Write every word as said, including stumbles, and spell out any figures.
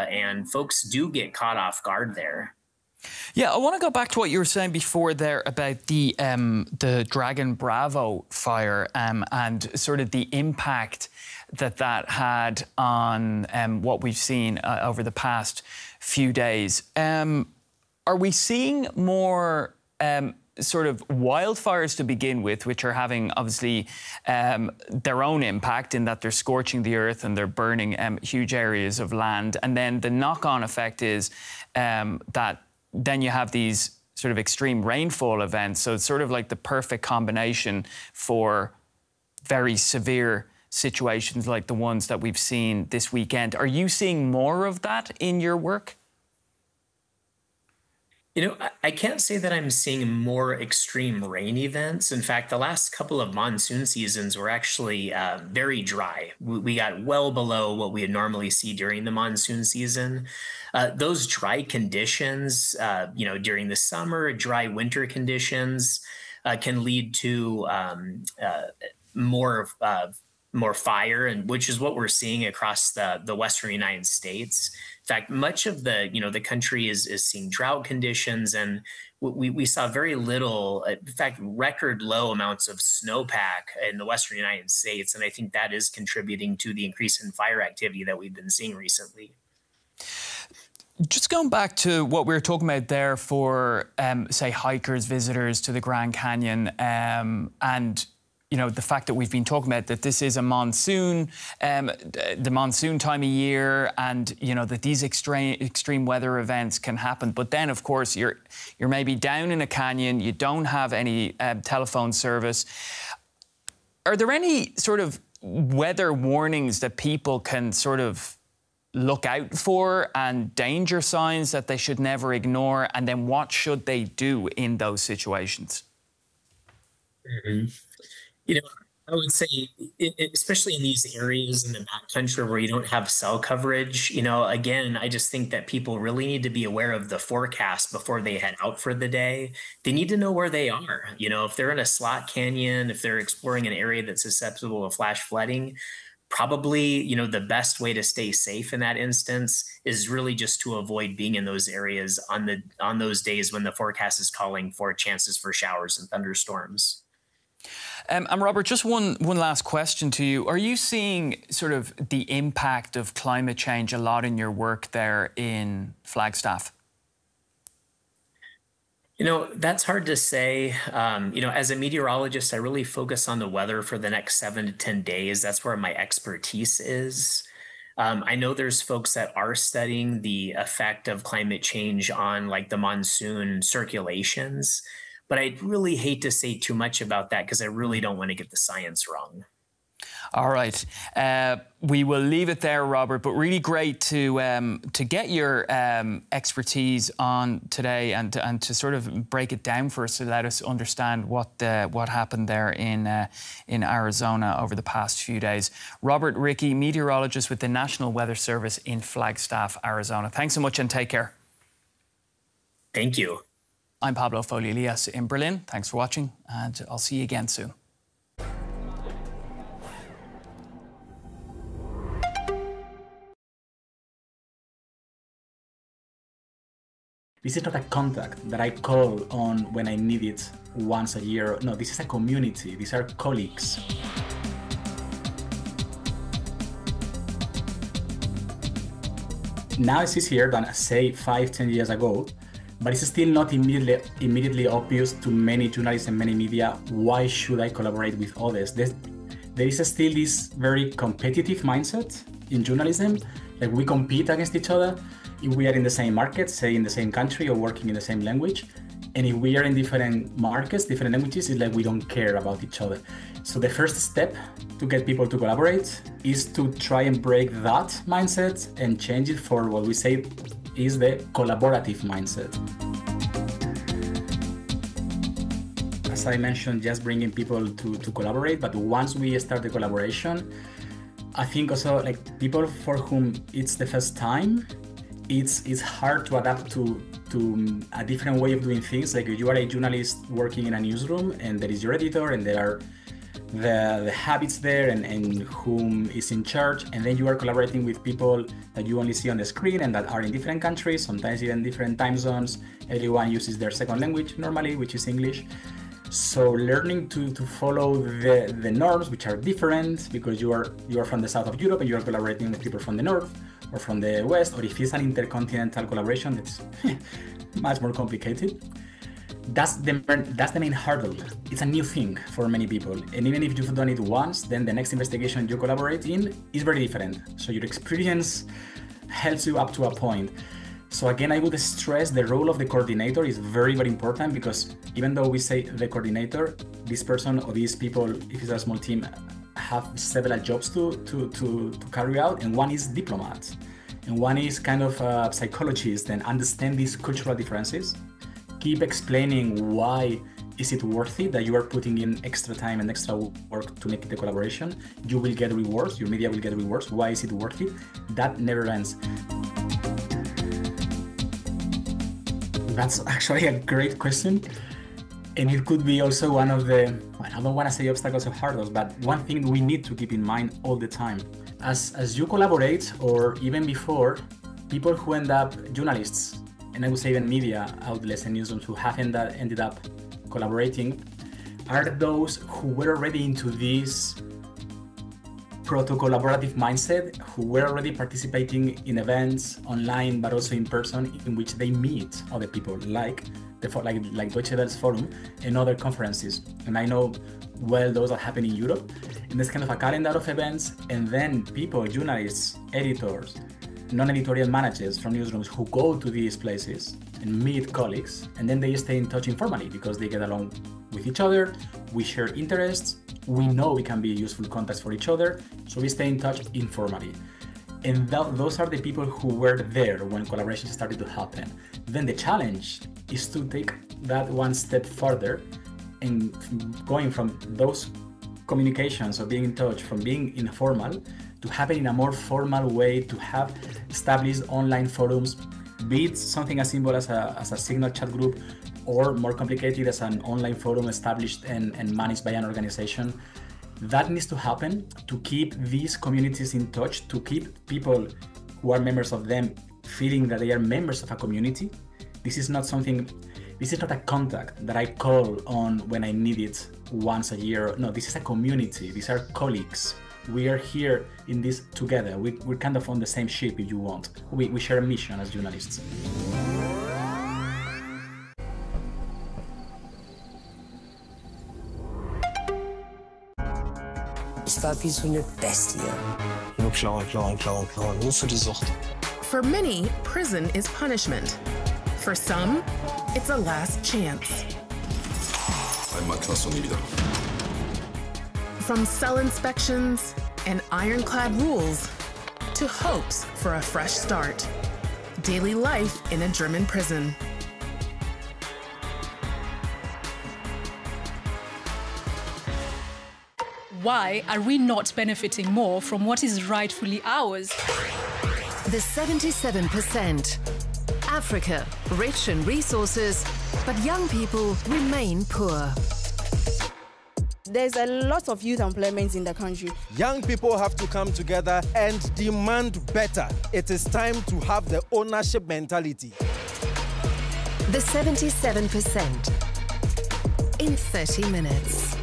and folks do get caught off guard there. Yeah, I want to go back to what you were saying before there about the um, the Dragon Bravo fire um, and sort of the impact that that had on um, what we've seen uh, over the past few days. Um, are we seeing more um, sort of wildfires to begin with, which are having obviously um, their own impact in that they're scorching the earth and they're burning um, huge areas of land, and then the knock-on effect is um, that then you have these sort of extreme rainfall events. So it's sort of like the perfect combination for very severe situations like the ones that we've seen this weekend. Are you seeing more of that in your work? You know, I can't say that I'm seeing more extreme rain events. In fact, the last couple of monsoon seasons were actually uh, very dry. We, we got well below what we would normally see during the monsoon season. Uh, those dry conditions, uh, you know, during the summer, dry winter conditions uh, can lead to um, uh, more uh, more fire, and which is what we're seeing across the the Western United States. In fact, much of the you know the country is is seeing drought conditions, and we we saw very little, in fact, record low amounts of snowpack in the Western United States, and I think that is contributing to the increase in fire activity that we've been seeing recently. Just going back to what we were talking about there for, um, say, hikers, visitors to the Grand Canyon, um, and you know, the fact that we've been talking about that this is a monsoon, um, the monsoon time of year, and, you know, that these extreme extreme weather events can happen. But then, of course, you're you're maybe down in a canyon, you don't have any uh, telephone service. Are there any sort of weather warnings that people can sort of look out for, and danger signs that they should never ignore? And then what should they do in those situations? Mm-hmm. You know, I would say, it, it, especially in these areas in the backcountry where you don't have cell coverage, you know, again, I just think that people really need to be aware of the forecast before they head out for the day. They need to know where they are. You know, if they're in a slot canyon, if they're exploring an area that's susceptible to flash flooding, probably, you know, the best way to stay safe in that instance is really just to avoid being in those areas on the on those days when the forecast is calling for chances for showers and thunderstorms. Um, and Robert, just one one last question to you. Are you seeing sort of the impact of climate change a lot in your work there in Flagstaff? You know, that's hard to say. Um, you know, as a meteorologist, I really focus on the weather for the next seven to ten days. That's where my expertise is. Um, I know there's folks that are studying the effect of climate change on like the monsoon circulations, but I'd really hate to say too much about that because I really don't want to get the science wrong. All right. Uh, we will leave it there, Robert, but really great to um, to get your um, expertise on today and, and to sort of break it down for us to let us understand what uh, what happened there in, uh, in Arizona over the past few days. Robert Rickey, meteorologist with the National Weather Service in Flagstaff, Arizona. Thanks so much and take care. Thank you. I'm Pablo Foley-Elias in Berlin. Thanks for watching, and I'll see you again soon. This is not a contact that I call on when I need it once a year. No, this is a community. These are colleagues. Now it's easier than, say, five, ten years ago, but it's still not immediately, immediately obvious to many journalists and many media, why should I collaborate with others? There's, there is still this very competitive mindset in journalism, like we compete against each other. If we are in the same market, say in the same country or working in the same language, and if we are in different markets, different languages, it's like we don't care about each other. So the first step to get people to collaborate is to try and break that mindset and change it for what we say is the collaborative mindset. As I mentioned, just bringing people to, to collaborate, but once we start the collaboration, I think also like people for whom it's the first time, It's, it's hard to adapt to, to a different way of doing things. Like if you are a journalist working in a newsroom and there is your editor and there are the, the habits there and, and whom is in charge, and then you are collaborating with people that you only see on the screen and that are in different countries, sometimes even different time zones. Everyone uses their second language normally, which is English. So learning to, to follow the, the norms, which are different because you are you are from the south of Europe and you are collaborating with people from the north or from the west, or if it's an intercontinental collaboration, it's much more complicated. That's the, that's the main hurdle. It's a new thing for many people. And even if you've done it once, then the next investigation you collaborate in is very different. So your experience helps you up to a point. So again, I would stress the role of the coordinator is very, very important, because even though we say the coordinator, this person or these people, if it's a small team, have several jobs to, to, to, to carry out. And one is diplomat. And one is kind of a psychologist and understand these cultural differences. Keep explaining why is it worth it that you are putting in extra time and extra work to make the collaboration. You will get rewards, your media will get rewards. Why is it worth it? That never ends. That's actually a great question. And it could be also one of the, I don't want to say obstacles or hurdles, but one thing we need to keep in mind all the time. As, as you collaborate, or even before, people who end up journalists, and I would say even media outlets and newsrooms who have end up, ended up collaborating, are those who were already into this proto-collaborative mindset, who were already participating in events online, but also in person, in which they meet other people, like the like, like Deutsche Welle's Forum and other conferences. And I know well those that happen in Europe. And there's kind of a calendar of events, and then people, journalists, editors, non-editorial managers from newsrooms who go to these places and meet colleagues, and then they stay in touch informally because they get along with each other, we share interests, we know we can be useful contacts for each other, so we stay in touch informally. And th those are the people who were there when collaboration started to happen. Then the challenge is to take that one step further and going from those communications or being in touch, from being informal to happen in a more formal way, to have established online forums, be it something as simple as a, as a Signal chat group, or more complicated as an online forum established and, and managed by an organization. That needs to happen to keep these communities in touch, to keep people who are members of them feeling that they are members of a community. This is not something, this is not a contact that I call on when I need it once a year. No, this is a community. These are colleagues. We are here in this together. We, we're kind of on the same ship, if you want. We, we share a mission as journalists. Es war wie so eine Bestie. Nur klauen, klauen, klauen, klauen. Nur für die Sucht. For many, prison is punishment. For some, it's a last chance. Einmal Knast und nie wieder. From cell inspections and ironclad rules to hopes for a fresh start. Daily life in a German prison. Why are we not benefiting more from what is rightfully ours? The seventy-seven percent. Africa, rich in resources, but young people remain poor. There's a lot of youth employment in the country. Young people have to come together and demand better. It is time to have the ownership mentality. The seventy-seven percent. In thirty minutes.